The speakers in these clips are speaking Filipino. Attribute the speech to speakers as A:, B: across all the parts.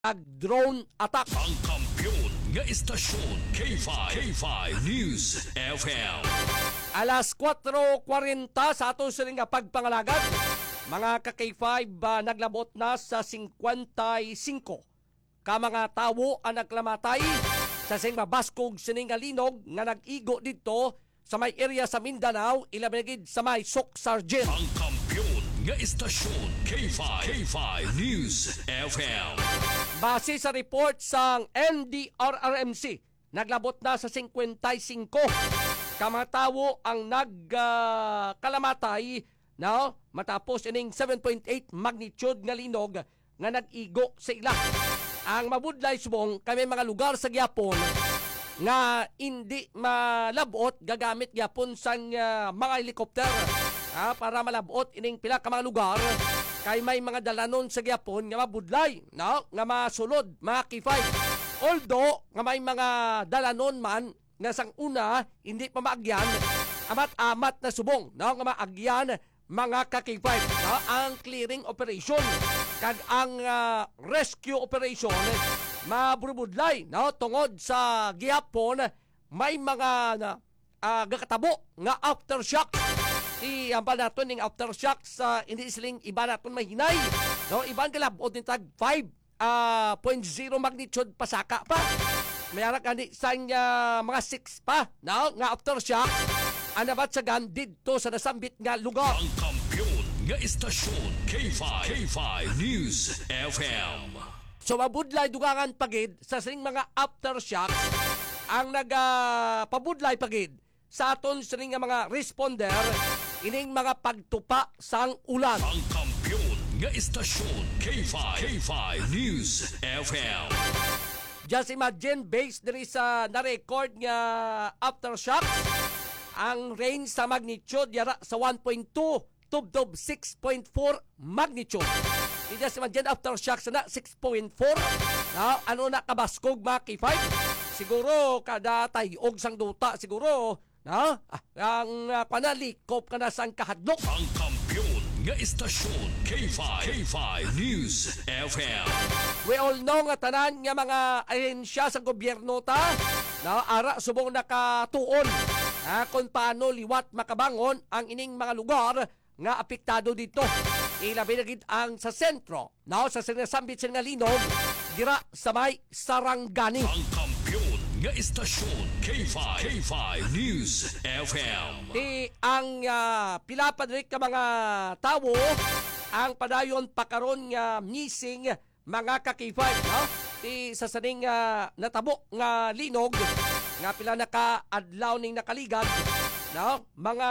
A: drone attack.
B: Ang kampiyon nga istasyon K5 News FM.
A: Alas 4:40 sa ato sining nga pagpangalagad. Mga ka-K5 naglabot na sa 55 ka mga tawo ang naglamatay sa sing mabaskog sining nga linog nga nag-igo dito sa may area sa Mindanao, ilabigid sa may Sok Sargent.
B: Ang kampiyon nga istasyon K5 News FM.
A: Base sa report sang NDRRMC, naglabot na sa 55 ka mga tawo ang nagkalamatay matapos ining 7.8 magnitude nga linog nga nag-igo sa ila. Ang mabudlay subong kami mga lugar sa Gyapon nga hindi malabot gagamit gyapon sang mga helikopter para malabot ining pila ka mga lugar kay may mga dalanon sa Gyapon nga mabudlay nga masulod mga K5. Although nga may mga dalanon man nga sang una hindi pa maagyan amat-amat na subong nga maagyan mga ka-K5 ang clearing operation kag ang rescue operation mabrubudlay tungod sa gihapon may mga gakatabo nga aftershock. Iamba naton ning aftershock sa hindi siling iba naton mahinay iban kalabot ni tag 5.0 magnitude pasaka pa mayara kani sang mga 6 pa nga aftershock anabat sa gan didto sa nasambit nga lugar.
B: Ang kampiyon nga istasyon K5 News FM.
A: So mabudlay dugangan pagid sa sining mga aftershock ang nagpabudlay pagid sa aton sining mga responder ining mga pagtupa sang ulan.
B: Ang kampiyon nga istasyon K5 News FM.
A: Just imagine based diri sa na-record nga aftershock ang range sa magnitude yara sa 1.2 tubdob 6.4 magnitude. Just imagine aftershocks na 6.4 ano na kabaskog mga K5 siguro kada tayog sang duta siguro ang panalikop ka na sang kahadlok.
B: Ang kampiyon nga istasyon K5 News FM.
A: We all know nga tanan nga mga ahensya sa gobyerno ara subong nakatuon kung paano liwat makabangon ang ining mga lugar nga apektado dito. Ilabi na gid ang sa sentro sa sinasambit nga linog dira sa may Sarangani.
B: Ang kampiyon nga istasyon K5 News FM.
A: Ang pila pa diri ka mga tawo ang padayon pakaron nga missing mga ka-K5 sa saning natabo nga linog nga pila naka-adlaw ning nakaligad mga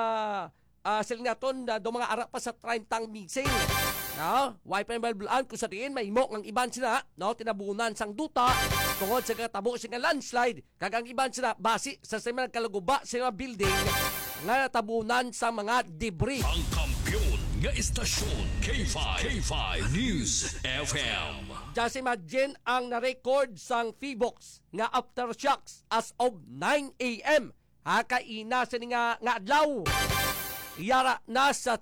A: silinaton do mga ara pa sa 30 missing wifi balbulan kung sa diin may mo ang iban sila tinabunan sang duta tungod sa katabo sa landslide kag ang iban sila base sa mga kalaguba sa mga building nga tabunan sa mga debris.
B: Ang kampiyon nga istasyon K5 News FM.
A: Just imagine ang na-record sang Feebox nga aftershocks as of 9 a.m. Kaina sa nga adlaw. Yara na sa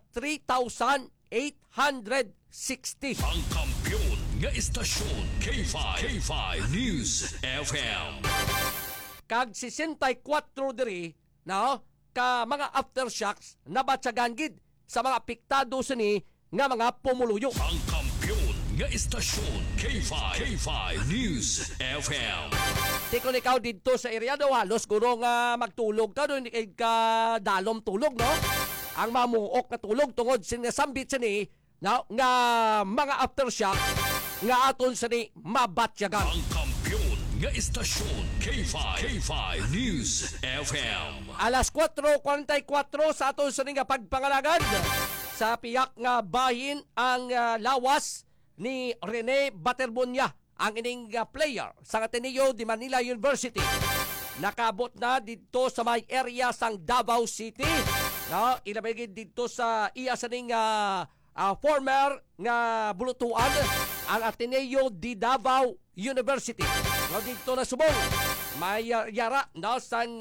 A: 3,860.
B: Ang kampiyon nga istasyon K5 News FM.
A: Kag 64 diri ka mga aftershocks na batsagan gid sa mga apektado sini nga mga pumuluyo.
B: Ang kampiyon nga istasyon K5 News FM.
A: Tikon ikaw dito sa area daw halos guro nga magtulog ka doon ka dalom tulog ang mamuok na tulog tungod sinasambit sini nga mga aftershock nga aton sini mabatyagan.
B: Ang kampiyon nga istasyon K5 News FM.
A: Alas 4:44 sa aton sini nga pagpangalagad sa piyak nga bahin ang lawas ni Rene Baterbonia ang ining player sa Ateneo de Manila University. Nakabot na dito sa may area sang Davao City. Ilabigid dito sa iya sa ning former nga bulutuan ang Ateneo de Davao University. Dito na subong may yara sang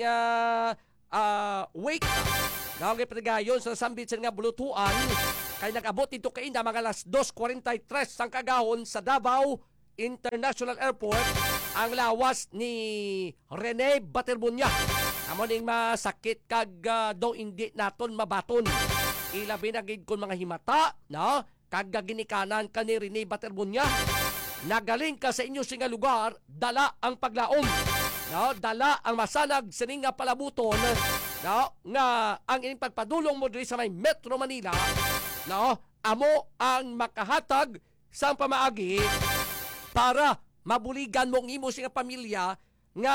A: wake Naongay patigayon sa sambit nga bulutuan kay nag-abot dito kay na mga alas 2:43 sang kagahon sa Davao International Airport ang lawas ni Rene Baterbunya. Amo ning masakit kag daw hindi naton mabaton. Ilabi na gid kon mga himata, no? Kag ginikanan ka ni Rene Baterbunya. Nagaling ka sa inyo singa lugar, dala ang paglaom. No, dala ang masanag sining nga palabuton, no, nga ang ining pagpadulong mo diri sa may Metro Manila, no, amo ang makahatag sa pamaagi para mabuligan mo ang imo singa pamilya nga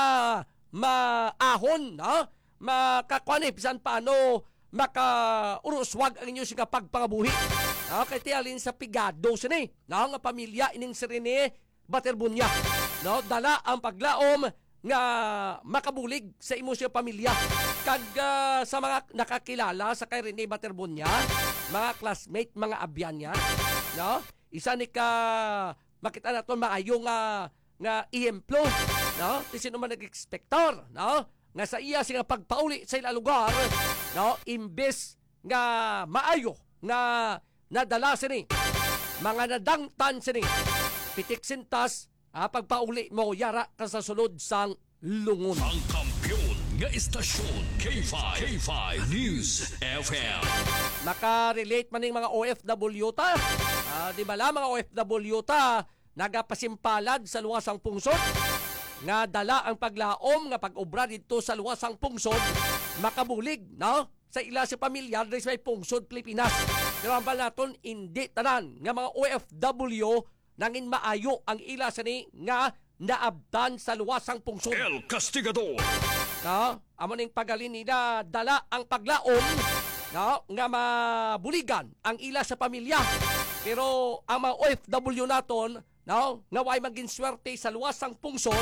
A: maahon, no, makakuan bisan paano makauruswag ang inyo singa pagpangabuhi. No, kay tialin sa pigado sini, no, nga pamilya ining si Rene Baterbunya, no, dala ang paglaom nga makabulig sa imo siya pamilya. Kag sa mga nakakilala sa kay Rene Baterbunya, mga classmate, mga abyan niya, no? Isa ni ka makita naton maayo nga ehemplo, no? Ti sino man nag-expector, no? Nga sa iya sing pagpauli sa ila lugar, no? Imbes nga maayo nga nadala sini mga nadangtan sini pitik sintas. Pagpauli mo, yara ka sa sulod sang lungon.
B: Ang kampiyon nga istasyon, K5 News FM.
A: Nakarelate man ng mga OFW ta. Di ba mga OFW ta, nagapasimpalad sa luwasang pungsod. Nga dala ang paglaom, nga pag-obra dito sa luwasang pungsod, makabulig, no? Sa ila si pamilya, dahil sa may pungsod, Pilipinas. Pero ang naton, hindi tanan, nga mga OFW, nangin maayo ang ila sini nga naabdan sa luwasang pungsod.
B: El Castigador.
A: No, amo ning pagalin nila dala ang paglaom, no, nga mabuligan ang ila sa pamilya. Pero ang mga OFW naton, no, nga way maging swerte sa luwasang pungsod,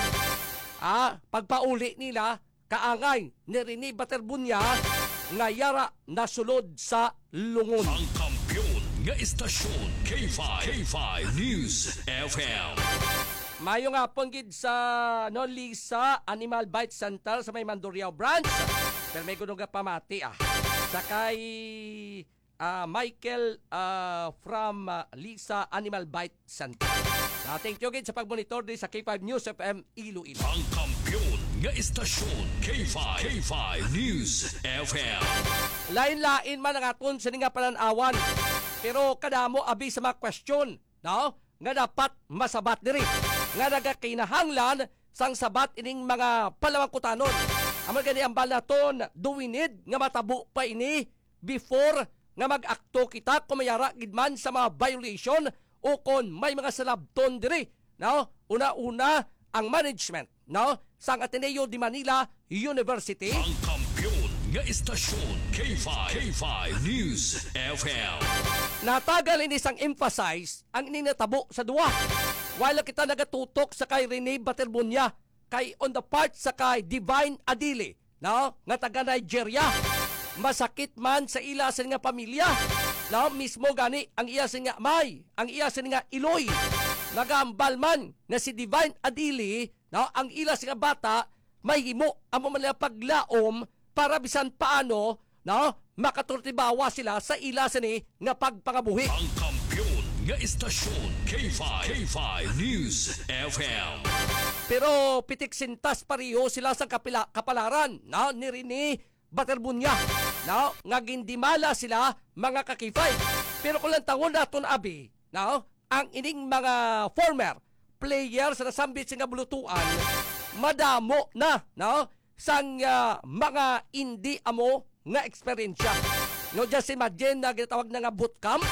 A: pagpauli nila kaangay ni Rene Baterbunya nga yara nasulod sa lungon.
B: Ang kampiyon nga istasyon, K5 News FM.
A: Mayo nga ponggid sa Lisa Animal Bite Center sa may Mandurriao branch. Pero may gunong pamati Sakay Michael from Lisa Animal Bite Center. Thank you gid sa pagmonitor din sa K5 News FM Iloilo.
B: Ang kampiyon nga istasyon, K5 News FM.
A: Lain-lain man ang aton sa nga pananawan. Pero kadamo abi sa mga question, no? Nga dapat masabat diri. Nga nagakinahanglan sang sabat ining mga palawangkutanon. Amon gani ang balaton, do we need nga matabo pa ini before nga mag-akto kita kumayara gidman sa mga violation o kon may mga salabton diri, no? Una-una ang management, no? Sang Ateneo de Manila University.
B: Ang kampiyon nga istasyon, K5 News FM.
A: Natagal ini sang emphasize ang ininatabo sa duwa. Wala kita nagatutok sa kay Rene Baterbunya, kay on the part sa kay Divine Adili, no? Nga taga Nigeria. Masakit man sa ilasin nga pamilya, no? Mismo gani ang ilasin nga May, ang ilasin nga Iloy. Nagambal man na si Divine Adili, no? Ang ilasin nga bata may himo ang mga paglaom para bisan paano, no? Makaturtibawa sila sa ilasin ni nga pagpangabuhi.
B: Ang kampiyon nga istasyon, K5 News FM.
A: Pero pitik sintas pariho sila sa kapalaran, no? Ni Rene Baterbunya, no? Nga gindimala sila mga kakifay. Pero kung lang tangon naton abi, no? Ang ining mga former players sa nasambit sa bulutuan, madamo na, no? Sang mga hindi amo nga eksperyensya. No, just imagine na ginatawag na nga bootcamp,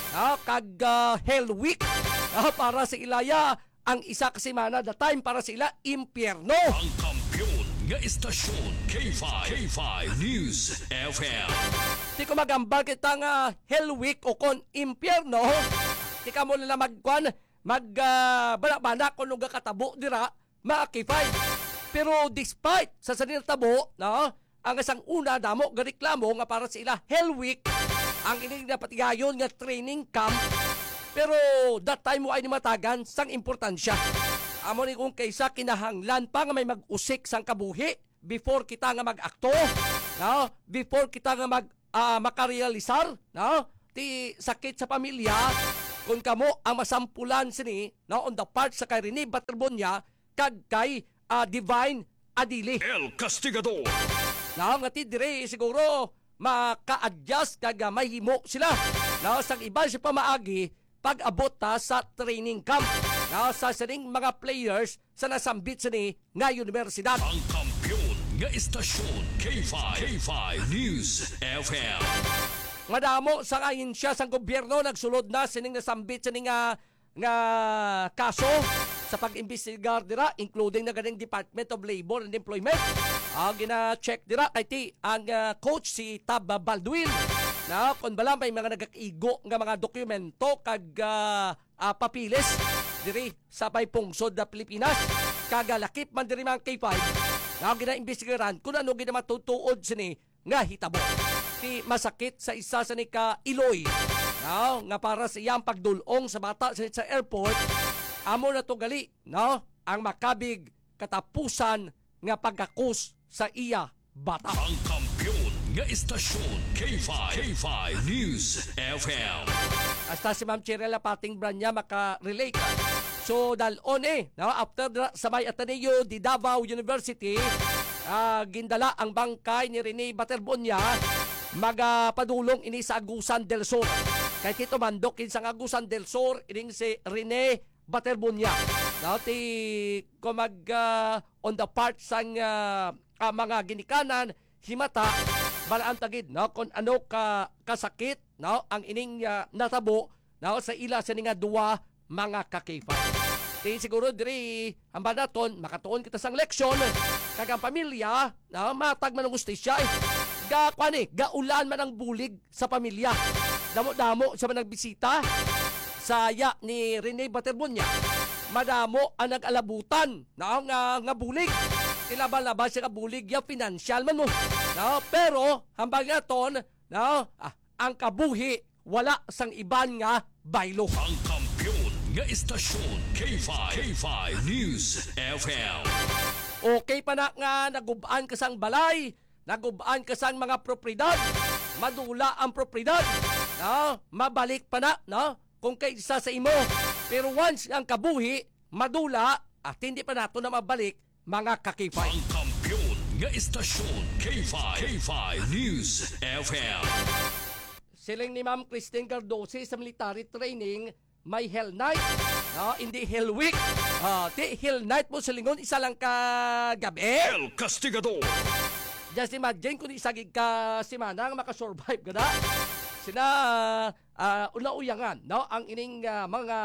A: kag Hell Week, para sa ilaya ang isa ka semana, the time para sa ila impyerno.
B: Ang kampiyon nga istasyon, K5 News FM.
A: Di ko magambal kita nga Hell Week o kon impyerno, di ka mo nila bana-bana kung nung katabo dira, mga K5. Pero despite sa sanitabo, no, ang isang una damo gareklamo nga para sa ila Hell Week, ang ining napatigayon nga training camp. Pero that time mo ay nimatagan sang importansya. Amo ni kung kaysa kinahanglan pa nga may mag-usik sang kabuhi before kita nga mag-akto, no? Before kita nga makarealisar, no? Ti sakit sa pamilya, kung kamo ang masampulan sini no, on the part sa kay Rene Baterbonia kag kay Divine Adili.
B: El Castigador.
A: No, nga ti dire siguro maka-adjust kag mahimo sila. No, sang iba si pamaagi pag-abot ta sa training camp. No, sa sining mga players sa nasambit sini nga universidad.
B: Ang kampiyon nga istasyon K5 News FM.
A: Madamo sa kain siya sang gobyerno nagsulod na sining nasambit sining nga kaso sa pag-imbestigar dira, including na ganing Department of Labor and Employment. Gina-check dira kay ti ang coach si Tab Baldwin na kung bala may mga nagakaigo nga mga dokumento kag papilis diri sa paypungsod na Pilipinas. Kagalakip man diri mga K5 na gina-imbestigaran kung ano gina matutuod sini nga hitabo. Ti masakit sa isa sa ni ka Iloy nga para sa iyang pagdulong sa bata sa airport. Amo na to gali, no? Ang makabig katapusan nga pagkakus sa iya bata.
B: Ang kampiyon nga istasyon K5 News FM.
A: Hasta si Ma'am Chirela Pating Branya maka-relate. So dalon no? After sa may Ateneo di Davao University, gindala ang bangkay ni Rene Baterbonia magapadulong ini sa Agusan del Sur. Kay Tito Mandok sa Agusan del Sur, ining si Rene Baterbonia. Dati ko on the part sang mga ginikanan himata balaan tagid no kung ano kasakit no ang ining natabo no sa ila sa nga duwa mga kakipay. Ti siguro diri ang banaton makatuon kita sang leksyon kag ang pamilya no matag man ang gustisya gaulan man ang bulig sa pamilya. Damo-damo sa nagbisita sa ni Rene Baterbonia, madamo ang nag-alabutan na nga bulig. Ilaban-laban siya kabulig ya financial man mo. No? Pero hambang naton, no? Ang kabuhi wala sang iban nga baylo.
B: Ang kampiyon nga istasyon K5 News FM.
A: Okay pa na nga nagubaan ka sang balay, nagubaan ka sang mga propriedad, madula ang propriedad, no? Mabalik pa na, no? Kung kaysa sa imo. Pero once ang kabuhi, madula, at hindi pa nato na mabalik, mga kakipay.
B: Ang kampiyon nga istasyon K5 News FM.
A: Siling ni Ma'am Christine Cardosi sa military training, may Hell Night, no? Hindi Hell Week. Di Hell Night mo silingon, isa lang ka gabi.
B: El Castigador.
A: Just imagine kung isagig ka simana nga makasurvive ka na. Sina una-uyangan no ang ining mga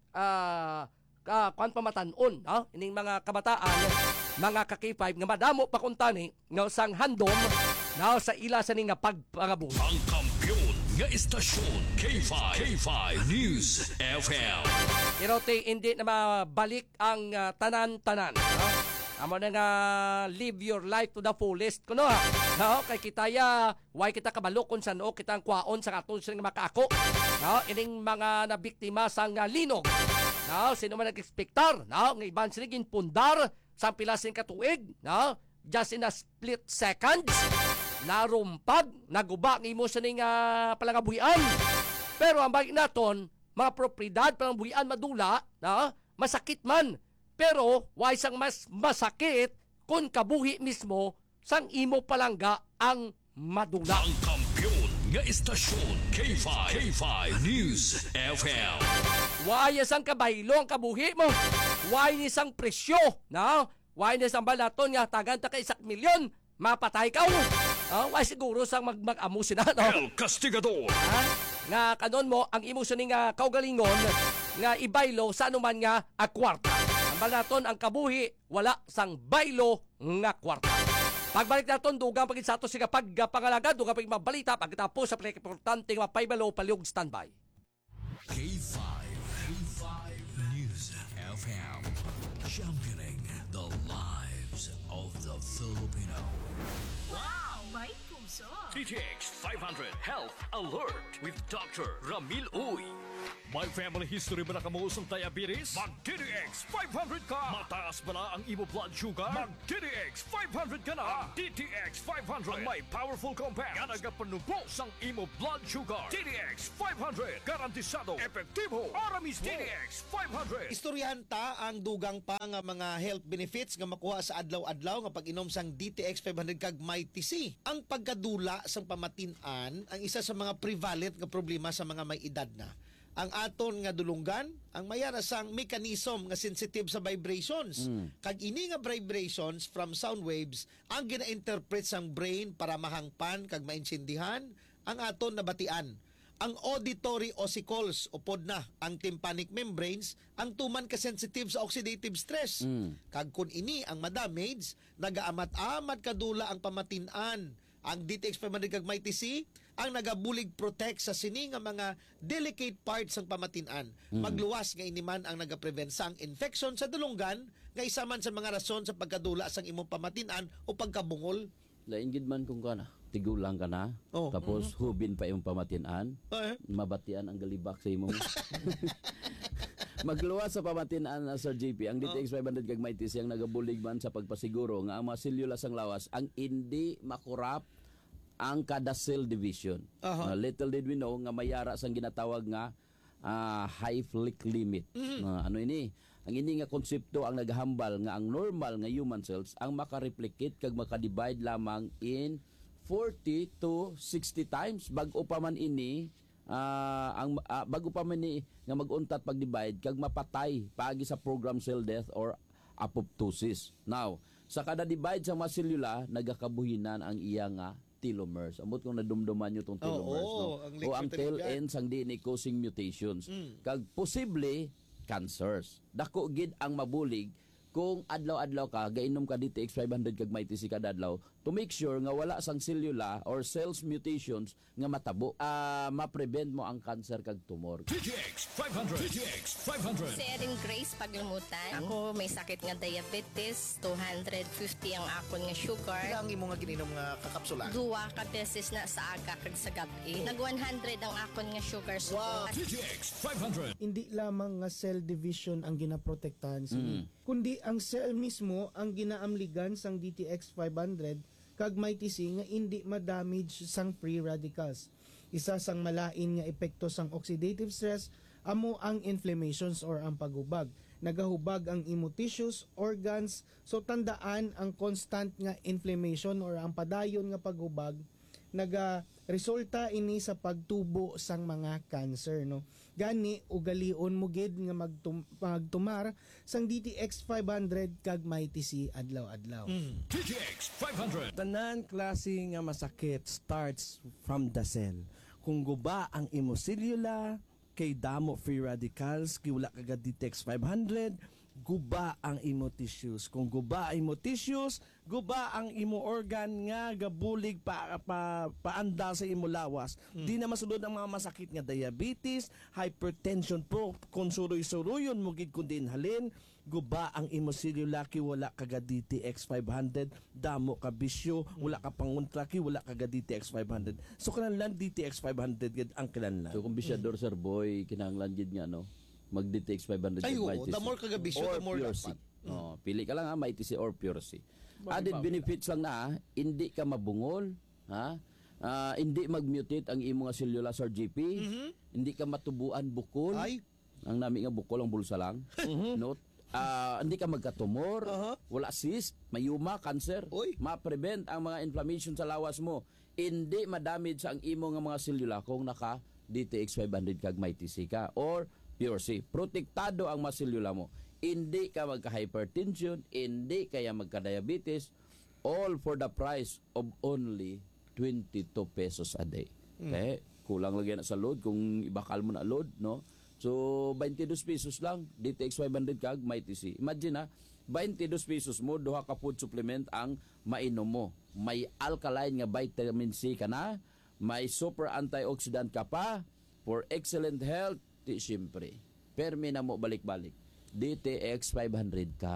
A: kwan pamatanon no ining mga kabataan mga kakipay nga madamo pa kuntani no sang handom no sa ila sa ning pagpangabuhi.
B: Ang kampiyon nga istasyon K5 News FM.
A: Pero hindi na mabalik ang tanan-tanan no? Amo na nga live your life to the fullest kuno ha. No, kay kitaya why kita kabalo kun sano kitang kwaon sa katon sing makaako. No, ining mga nabiktima sang linog. No, sino man nag-expectar, no, nga iban sila ginpundar sa pilasing katuig, no? Just in a split seconds, narumpag, naguba ng imo sa ning palangabuhian. Pero ang bagay naton, mga propriedad palangabuhian madula, no? Masakit man. Pero why sang mas masakit kung kabuhi mismo sang imo palangga ang madula.
B: Ang kampiyon nga istasyon K5 News FM.
A: Why sang kabaylo ang kabuhi mo? Why ni sang presyo? No? Why ni sang balaton nga tagan ta ka 1 milyon? Mapatay ka. Why siguro sang mag-amo sina, no?
B: El Castigador.
A: Nga kanon mo ang imo sining kaugalingon nga ibaylo sa anuman nga kwarta. Balaton ang kabuhi, wala sang baylo nga kwarta. Pagbalik naton, dugang pagin sa ato siya pagpangalaga, dugang pagin mabalita, pagkatapos sa pinaka-importante nga paybalo, paliog standby.
B: K5 News FM. Championing the lives of the Filipino.
C: Wow! May puso!
B: TTX 500 Health Alert with Dr. Ramil Uy. May family history ba na kamuusong diabetes? Mag-DTX 500 ka! Mataas ba na ang imo blood sugar? Mag-DTX 500 ka na! DTX 500 ang may powerful compounds nga nagapanubos ang imo blood sugar. DTX 500 garantisado, epektibo, para mismo. DTX 500
D: Istoryahan ta ang dugang pa nga mga health benefits nga makuha sa adlaw-adlaw nga pag-inom sang DTX 500 kag Mighty C. Ang pagkadula sang pamatin-an ang isa sa mga prevalent nga problema sa mga may edad na. Ang aton nga dulunggan, ang mayara sang mechanism nga sensitive sa vibrations. Kag ini nga vibrations from sound waves ang gina-interpret sang brain para mahangpan kag mainsindihan ang aton nabatian. Ang auditory ossicles o POD ang tympanic membranes ang tuman ka sensitive sa oxidative stress. Kag kun ini ang madamage, nagaamat-amat kadula ang pamatin-an. Ang DTX 500 kag Mighty C ang nagabulig protect sa sini nga mga delicate parts ng pamatin-an. Magluwas nga iniman ang nagaprevent sang infection sa dulunggan nga isa man sa mga rason sa pagkadula sang imong pamatin-an o pagkabungol.
E: Lain gid man kung kana, tigulang ka na,
D: Oh,
E: tapos hubin pa yung pamatian, mabatian ang galibak sa imong. Magluwas sa pamatian na Sir JP, ang DTX 500 kag Mighty C ang nagabulig man sa pagpasiguro nga ang mga selula sang lawas ang hindi makurap ang kada cell division. Little did we know nga mayara sang ginatawag nga Hayflick limit. Ano ini? Ang ini nga konsepto ang naghambal nga ang normal nga human cells ang makareplicate kag makadivide lamang in 40 to 60 times bag-o pa man ini bago pa man ni nga mag-untat pag-divide kag mapatay paagi sa program cell death or apoptosis. Now, sa kada divide sa mga selula nagakabuhinan ang iya nga telomeres. Amot kung nadumduman nyo itong telomeres. O ang tail ends ang DNA causing mutations. Kag posible cancers. Dako gid ang mabulig kung adlaw-adlaw ka gainom ka DTX 500 kag Mighty C kada adlaw to make sure nga wala sang selula or cells mutations nga matabo. Ma-prevent mo ang cancer kag tumor.
B: DTX 500 DTX 500
C: Si Erin Grace Paglamutan. Ako may sakit nga diabetes, 250 ang akon nga sugar.
D: Ilang imo nga gininom nga kakapsula?
C: Duwa ka beses na sa aga kag sa gabi. Nag 100 ang akon nga sugar. So,
B: DTX 500
F: Hindi lamang nga cell division ang ginaprotektahan sini, kundi ang cell mismo ang ginaamligan sang DTX 500 kag Mighty C nga hindi ma-damage sang free radicals. Isa sang malain nga epekto sang oxidative stress amo ang inflammations or ang paghubag. Nagahubag ang imo tissues, organs, so tandaan ang constant nga inflammation or ang padayon nga paghubag resulta ini sa pagtubo sang mga cancer, no. Gani ugalion mo gid nga magtumar sang DTX 500 kag Mighty C adlaw-adlaw.
B: DTX 500
G: Tanan klase nga masakit starts from the cell. Kung guba ang imo selula, kay damo free radicals, kay wala kagad DTX 500, guba ang imo tissues. Kung guba ang imo tissues, guba ang imo organ nga gabulig paanda sa imo lawas. Di na masulod ang mga masakit nga diabetes, hypertension pro, kung suroy-suroyon mo gid kundi halin, guba ang imo selula kay wala kaga DTX 500, damo ka bisyo, wala ka panguntra kay wala kaga DTX 500. So kinahanglan DTX 500 gid ang kinahanglan.
E: So kung bisyador Sir Boy, kinahanglan gid nga no, mag-DTX 500
D: Ay,
E: kag
D: oo,
E: Mighty C.
D: the more kagabisyo,
E: Or
D: the more
E: Pure
D: dapat.
E: C. Pili ka lang ha, Mighty C or Pure C. Added benefits lang na, hindi ka mabungol, ha? Hindi mag-mutate ang imo nga selula Sir GP, hindi ka matubuan bukol.
D: Ay.
E: Ang nami nga bukol ang bulsa lang. Note, hindi ka magkatumor, wala cyst, mayuma, cancer,
D: Uy.
E: ma-prevent ang mga inflammation sa lawas mo. Hindi ma-damage ang imo nga mga selula kung naka DTX 500 kag Mighty C ka or Pure C. Protektado ang mga selula mo. Hindi ka magka-hypertension, hindi kaya magka-diabetes, all for the price of only 22 pesos a day. Okay? Kulang lagi na sa load kung ibakal mo na load, no? So 22 pesos lang DTX 500 kag Mighty C. Imagine 22 pesos mo duha ka food supplement ang mainom mo. May alkaline nga vitamin C ka na, may super antioxidant ka pa for excellent health. Di siyempre, permi na mo balik-balik. DTX 500 kag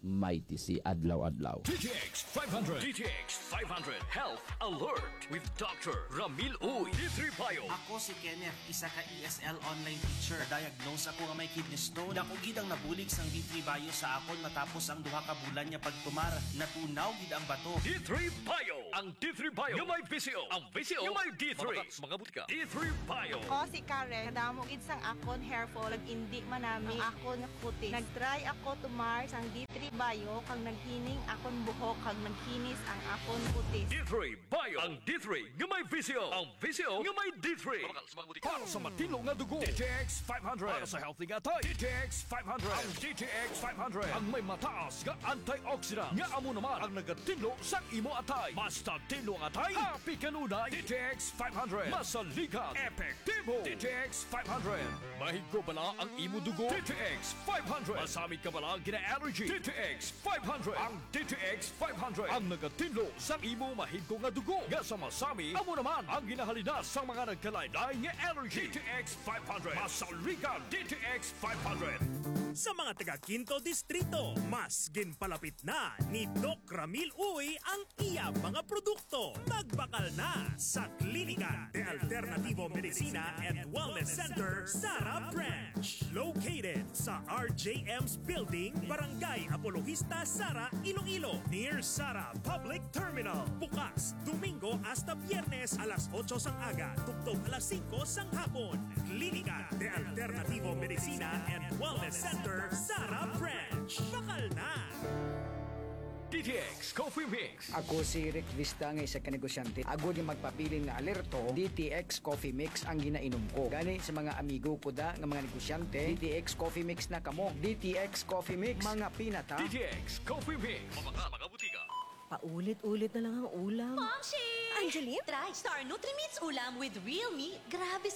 E: Mighty C adlaw-adlaw.
B: DTX 500. DTX 500 Health Alert with Dr. Ramil Uy. D3 Bio.
H: Ako si Kenneth, isa ka ESL online teacher. Diagnose ako nga may kidney stone. Dako gid ang nabulig sang D3 Bio sa akon matapos ang duha ka bulan niya pagtumar. Natunaw gid ang bato.
B: D3 Bio. Ang D3 Bio yung may VCO. Ang VCO yung may D3. Mga butika. D3 Bio.
I: Ako si Karen, kadamo gid sang akon hair fall, indi manami ang akon puti. Nagtry ako tumar sang D3 Bio kag naghining akon buhok kag nagkinis ang akon puti.
B: D3 Bio. Ang D3 yung may VCO. Ang VCO yung may D3. Para sa matino nga dugo. DTX 500. Para sa healthy nga tayo. DTX 500. Ang DTX 500. Ang may mataas nga antioxidant. Nga amo naman ang nagatinlo sa imo atay. Basta tinlo ang atay. Happy kanunay. DTX 500. Masalikat. Epektibo. DTX 500. Mahigko bala ang imo dugo. DTX 500. Masamit ka bala gina-allergy. DTX 500. Ang DTX 500. Ang nagatinlo sa imo mahigko nga dugo. Nga sa masami, amo naman ang ginahalina sa mga nagkalaylay nga allergy. DTX 500. Masalikat. DTX 500.
J: Sa mga taga Quinto Distrito, mas ginpalapit na ni Doc Ramil Uy ang iya mga produkto. Magbakal na sa Klinika de Alternativo Medicina and Wellness Center, Sara Branch. Located sa RJM's Building, Barangay Apologista, Sara, Iloilo, near Sara Public Terminal. Bukas, Domingo hasta Biyernes alas 8 sang aga, tugtog alas 5 sang hapon. Klinika de Alternativo Medicina and Wellness Center, Sara Branch. Bakal na!
B: DTX Coffee Mix.
K: Ako si Rick Vista nga isa ka negosyante. Ako di magpapiling nga alerto, DTX Coffee Mix ang ginainom ko. Gani sa mga amigo ko da nga mga negosyante, DTX Coffee Mix na kamo. DTX Coffee Mix, mga pinata.
B: DTX Coffee Mix. Mga butika.
L: Paulit-ulit na lang ang ulam.
M: Momshi! Angeline, try Star Nutrimits ulam with real meat. Grabe